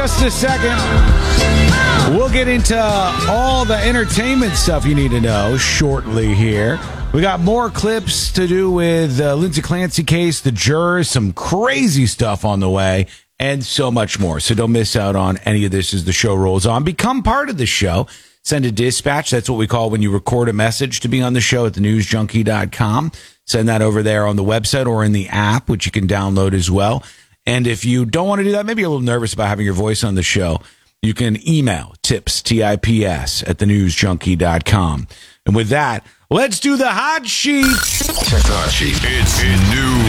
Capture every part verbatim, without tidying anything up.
just a second. We'll get into all the entertainment stuff you need to know shortly here. We got more clips to do with uh, Lindsay Clancy case, the jurors, some crazy stuff on the way, and so much more. So don't miss out on any of this as the show rolls on. Become part of the show. Send a dispatch. That's what we call when you record a message to be on the show at the news junkie dot com. Send that over there on the website or in the app, which you can download as well. And if you don't want to do that, maybe you're a little nervous about having your voice on the show, you can email tips, T I P S, at the news junkie dot com. And with that, let's do the hot sheet. Check the hot sheet. It's in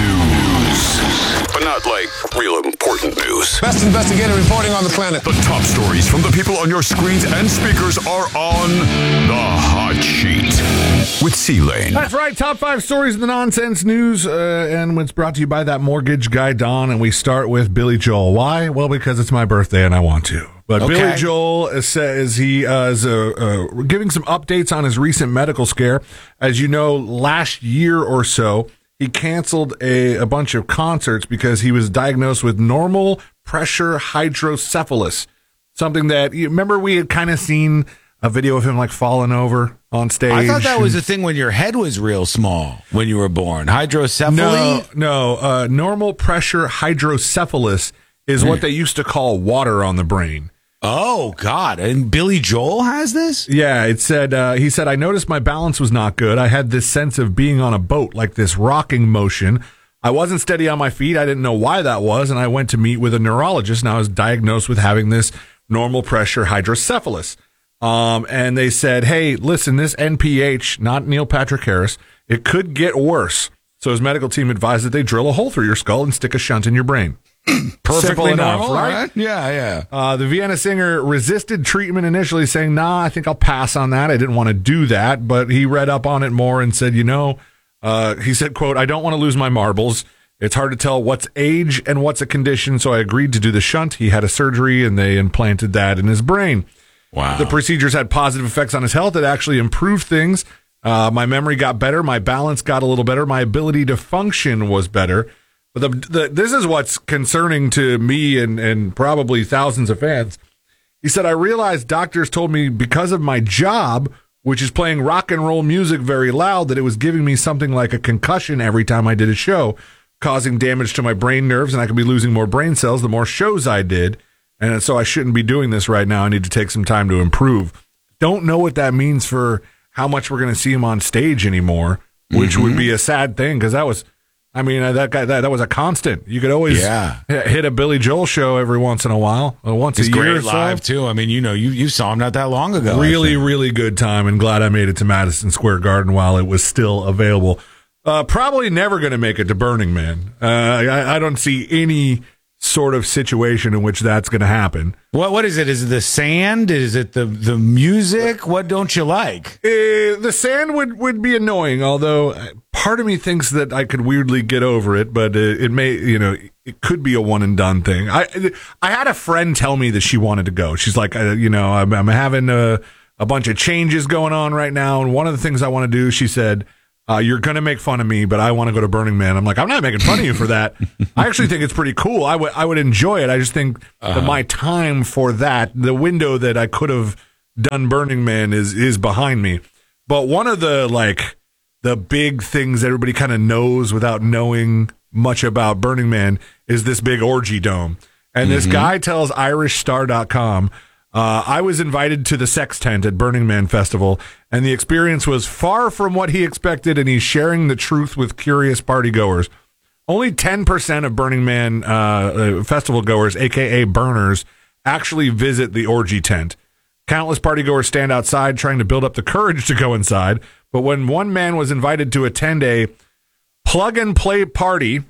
news, but not like real important news. Best investigative reporting on the planet. The top stories from the people on your screens and speakers are on the hot sheet with C-Lane. That's right. Top five stories in the nonsense news, uh, and it's brought to you by that mortgage guy, Don. And we start with Billy Joel. Why? Well, because it's my birthday and I want to. But okay. Billy Joel says he uh, is uh, uh, giving some updates on his recent medical scare. As you know, last year or so, he canceled a, a bunch of concerts because he was diagnosed with normal pressure hydrocephalus. Something that, you remember we had kind of seen a video of him like falling over on stage. I thought that was a thing when your head was real small when you were born. Hydrocephaly? No, no. Uh, normal pressure hydrocephalus is what they used to call water on the brain. Oh, God. And Billy Joel has this? Yeah, it said, uh, he said, I noticed my balance was not good. I had this sense of being on a boat, like this rocking motion. I wasn't steady on my feet. I didn't know why that was. And I went to meet with a neurologist, and I was diagnosed with having this normal pressure hydrocephalus. Um, and they said, hey, listen, this N P H, not Neil Patrick Harris, it could get worse. So his medical team advised that they drill a hole through your skull and stick a shunt in your brain. Perfectly enough, normal, right? right? Yeah, yeah. Uh, the Vienna singer resisted treatment initially, saying, nah, I think I'll pass on that. I didn't want to do that. But he read up on it more and said, you know, uh, he said, quote, I don't want to lose my marbles. It's hard to tell what's age and what's a condition. So I agreed to do the shunt. He had a surgery and they implanted that in his brain. Wow. The procedures had positive effects on his health. It actually improved things. Uh, my memory got better. My balance got a little better. My ability to function was better. But the, the, this is what's concerning to me and, and probably thousands of fans. He said, I realized doctors told me because of my job, which is playing rock and roll music very loud, that it was giving me something like a concussion every time I did a show, causing damage to my brain nerves, and I could be losing more brain cells the more shows I did. And so I shouldn't be doing this right now. I need to take some time to improve. Don't know what that means for how much we're going to see him on stage anymore, which mm-hmm. would be a sad thing because that was... I mean, uh, that guy, that, that was a constant. You could always yeah. hit a Billy Joel show every once in a while, uh, once He's a year great or so. live, too. I mean, you know, you, you saw him not that long ago. Really, really good time, and glad I made it to Madison Square Garden while it was still available. Uh, probably never going to make it to Burning Man. Uh, I, I don't see any sort of situation in which that's going to happen. What What is it? Is it the sand? Is it the, the music? What don't you like? Uh, the sand would, would be annoying, although part of me thinks that I could weirdly get over it, but uh, it may, you know, it could be a one and done thing. I I had a friend tell me that she wanted to go. She's like, uh, you know, I'm, I'm having a, a bunch of changes going on right now, and one of the things I want to do, she said, Uh, you're going to make fun of me, but I want to go to Burning Man. I'm like, I'm not making fun of you for that. I actually think it's pretty cool. I would I would enjoy it. I just think uh-huh. that my time for that, the window that I could have done Burning Man is is behind me. But one of the, like, the big things everybody kind of knows without knowing much about Burning Man is this big orgy dome. And mm-hmm. this guy tells Irish Star dot com, Uh, I was invited to the sex tent at Burning Man Festival, and the experience was far from what he expected, and he's sharing the truth with curious partygoers. Only ten percent of Burning Man uh, festival goers, a k a burners, actually visit the orgy tent. Countless partygoers stand outside trying to build up the courage to go inside, but when one man was invited to attend a plug-and-play party,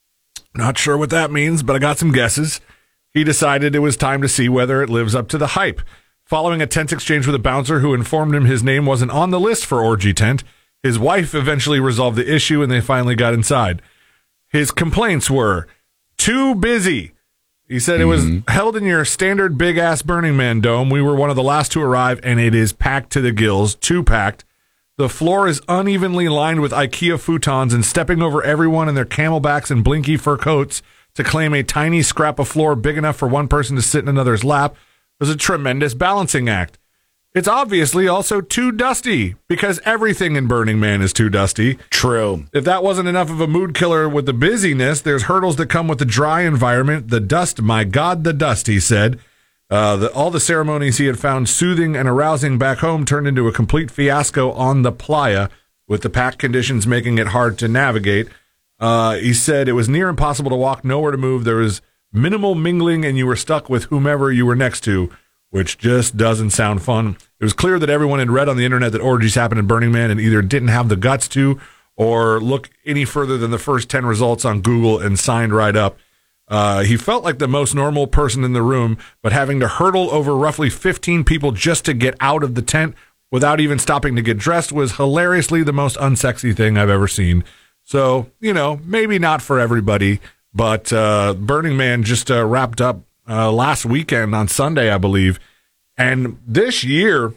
not sure what that means, but I got some guesses, he decided it was time to see whether it lives up to the hype. Following a tense exchange with a bouncer who informed him his name wasn't on the list for orgy tent, his wife eventually resolved the issue and they finally got inside. His complaints were, too busy. He said mm-hmm. it was held in your standard big-ass Burning Man dome. We were one of the last to arrive, and it is packed to the gills, too packed. The floor is unevenly lined with IKEA futons, and stepping over everyone in their camelbacks and blinky fur coats to claim a tiny scrap of floor big enough for one person to sit in another's lap was a tremendous balancing act. It's obviously also too dusty, because everything in Burning Man is too dusty. True. If that wasn't enough of a mood killer with the busyness, there's hurdles that come with the dry environment. The dust, my God, the dust, he said. Uh, the, all the ceremonies he had found soothing and arousing back home turned into a complete fiasco on the playa, with the packed conditions making it hard to navigate. Uh, he said it was near impossible to walk, nowhere to move. There was minimal mingling, and you were stuck with whomever you were next to, which just doesn't sound fun. It was clear that everyone had read on the internet that orgies happened in Burning Man and either didn't have the guts to or look any further than the first ten results on Google and signed right up. Uh, he felt like the most normal person in the room, but having to hurdle over roughly fifteen people just to get out of the tent without even stopping to get dressed was hilariously the most unsexy thing I've ever seen. So, you know, maybe not for everybody, but uh, Burning Man just uh, wrapped up uh, last weekend on Sunday, I believe. And this year,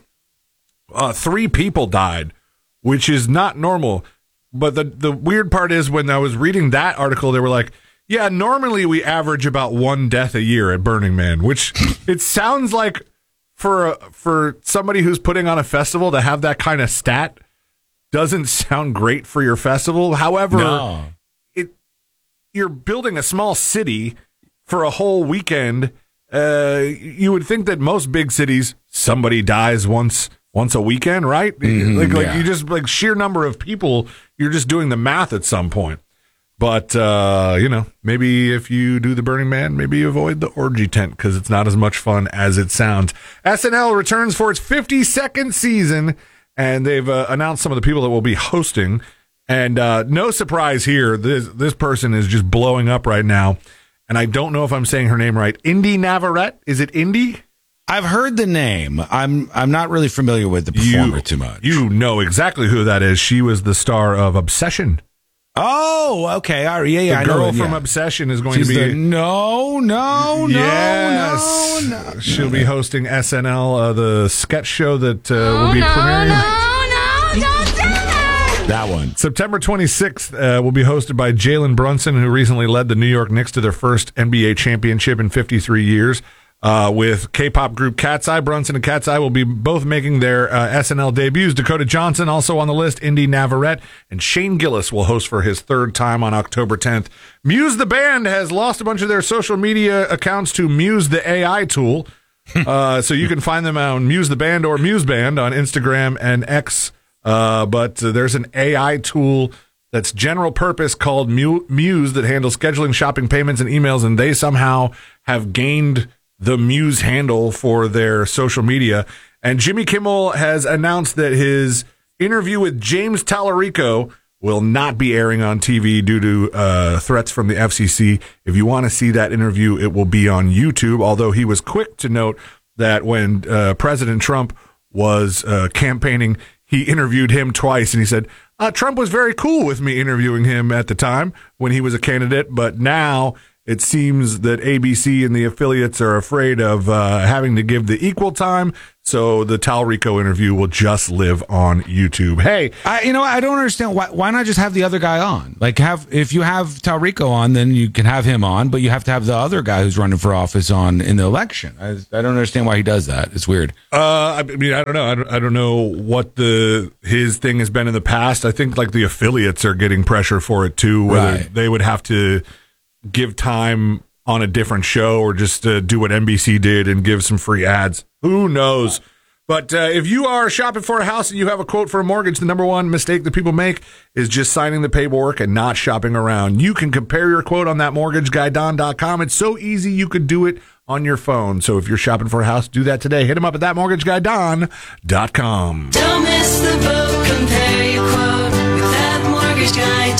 uh, three people died, which is not normal. But the, the weird part is when I was reading that article, they were like, yeah, normally we average about one death a year at Burning Man, which it sounds like for a, for somebody who's putting on a festival to have that kind of stat doesn't sound great for your festival. However, No. it you're building a small city for a whole weekend. Uh, you would think that most big cities, somebody dies once once a weekend, right? Mhm, like like yeah. you just like sheer number of people, you're just doing the math at some point. But, uh, you know, maybe if you do the Burning Man, maybe you avoid the orgy tent because it's not as much fun as it sounds. S N L returns for its fifty-second season, and they've uh, announced some of the people that will be hosting. And uh, no surprise here, this this person is just blowing up right now. And I don't know if I'm saying her name right. Indy Navarrete? Is it Indy? I've heard the name. I'm I'm not really familiar with the performer You, too much. you know exactly who that is. She was the star of Obsession. Oh, okay. All right. Yeah, yeah. The I girl know, from yeah. Obsession is going She's to be... the, no, no, yes. no, no, no. She'll be hosting S N L, uh, the sketch show that uh, will be no, premiering. no, no, don't do it! That one. September twenty-sixth uh, will be hosted by Jalen Brunson, who recently led the New York Knicks to their first N B A championship in fifty-three years. Uh, with K-pop group Cat's Eye, Brunson and Cat's Eye will be both making their uh, S N L debuts. Dakota Johnson also on the list, Indy Navarrete, and Shane Gillis will host for his third time on October tenth. Muse the band has lost a bunch of their social media accounts to Muse the A I tool. uh, so you can find them on Muse the Band or Muse Band on Instagram and X. Uh, but uh, there's an A I tool that's general purpose called Mu- Muse that handles scheduling, shopping, payments, and emails, and they somehow have gained the Muse handle for their social media. And Jimmy Kimmel has announced that his interview with James Tallarico will not be airing on T V due to uh, threats from the F C C. If you want to see that interview, it will be on YouTube, although he was quick to note that when uh, President Trump was uh, campaigning, he interviewed him twice, and he said, uh, Trump was very cool with me interviewing him at the time when he was a candidate, but now it seems that A B C and the affiliates are afraid of uh, having to give the equal time, so the Tallarico interview will just live on YouTube. Hey, I, you know, I don't understand why. Why not just have the other guy on? Like, have if you have Tallarico on, then you can have him on, but you have to have the other guy who's running for office on in the election. I, I don't understand why he does that. It's weird. Uh, I mean, I don't know. I don't, I don't know what the his thing has been in the past. I think like the affiliates are getting pressure for it too, whether Right. they would have to give time on a different show or just uh, do what N B C did and give some free ads. Who knows? But uh, if you are shopping for a house and you have a quote for a mortgage, the number one mistake that people make is just signing the paperwork and not shopping around. You can compare your quote on that mortgage guy don dot com. It's so easy you could do it on your phone. So if you're shopping for a house, do that today. Hit him up at that mortgage guy don dot com. Don't miss the boat. Compare your quote with that mortgage guy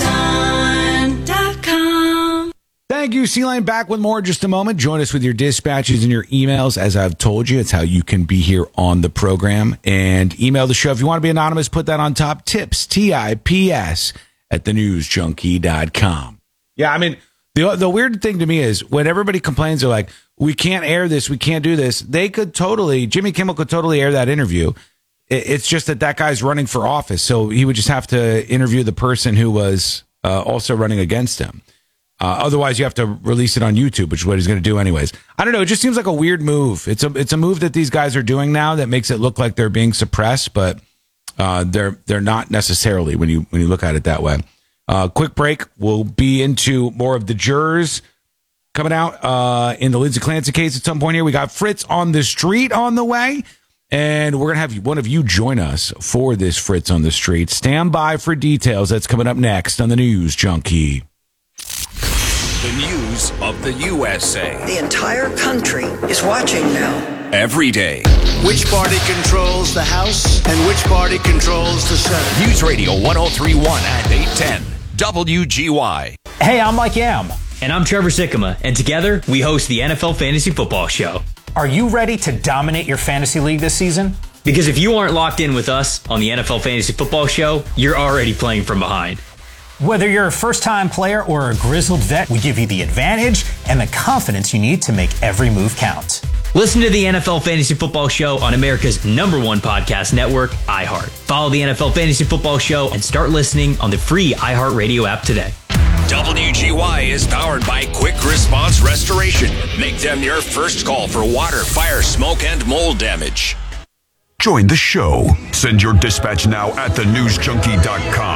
don dot com. Thank you, C-Line. Back with more in just a moment. Join us with your dispatches and your emails. As I've told you, it's how you can be here on the program. And email the show. If you want to be anonymous, put that on top. Tips, T I P S, at the news junkie dot com. Yeah, I mean, the the weird thing to me is when everybody complains, they're like, we can't air this, we can't do this. They could totally, Jimmy Kimmel could totally air that interview. It, it's just that that guy's running for office. So he would just have to interview the person who was uh, also running against him. Uh, otherwise, you have to release it on YouTube, which is what he's going to do anyways. I don't know. It just seems like a weird move. It's a it's a move that these guys are doing now that makes it look like they're being suppressed, but uh, they're they're not necessarily when you when you look at it that way. Uh, quick break. We'll be into more of the jurors coming out uh, in the Lindsay Clancy case at some point here. We got Fritz on the Street on the way, and we're going to have one of you join us for this Fritz on the Street. Stand by for details. That's coming up next on the News Junkie. The news of the U S A. The entire country is watching now. Every day. Which party controls the House and which party controls the Senate? News Radio one oh three point one and eight ten. W G Y. Hey, I'm Mike Yam. And I'm Trevor Sikkema. And together, we host the N F L Fantasy Football Show. Are you ready to dominate your fantasy league this season? Because if you aren't locked in with us on the N F L Fantasy Football Show, you're already playing from behind. Whether you're a first-time player or a grizzled vet, we give you the advantage and the confidence you need to make every move count. Listen to the N F L Fantasy Football Show on America's number one podcast network, iHeart. Follow the N F L Fantasy Football Show and start listening on the free iHeartRadio app today. W G Y is powered by Quick Response Restoration. Make them your first call for water, fire, smoke, and mold damage. Join the show. Send your dispatch now at the news junkie dot com.